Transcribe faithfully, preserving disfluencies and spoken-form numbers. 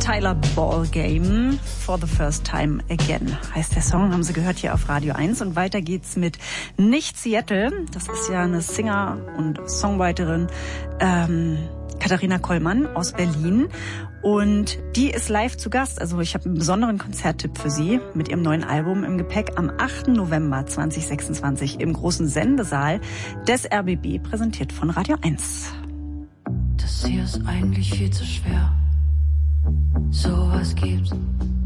Tyler Ballgame, For the First Time Again heißt der Song, haben Sie gehört hier auf Radio eins. Und weiter geht's mit Nicht Seattle. Das ist ja eine Singer und Songwriterin, ähm, Katharina Kollmann aus Berlin. Und die ist live zu Gast. Also ich habe einen besonderen Konzerttipp für Sie mit ihrem neuen Album im Gepäck am achten November zweitausendsechsundzwanzig im großen Sendesaal des R B B, präsentiert von Radio eins. Das hier ist eigentlich viel zu schwer. Sowas gibt's